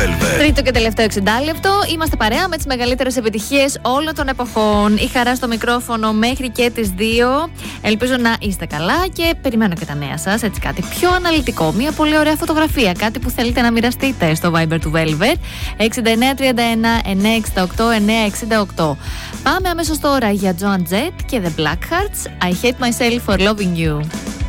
Velvet. Τρίτο και τελευταίο 60 λεπτό. Είμαστε παρέα με τις μεγαλύτερες επιτυχίες όλων των εποχών. Η Χαρά στο μικρόφωνο μέχρι και τις 2. Ελπίζω να είστε καλά και περιμένω και τα νέα σας. Έτσι, κάτι πιο αναλυτικό. Μια πολύ ωραία φωτογραφία. Κάτι που θέλετε να μοιραστείτε στο Viber του Velvet. 6931 968 968. Πάμε αμέσως τώρα για Joan Jett και The Blackhearts. I hate myself for loving you.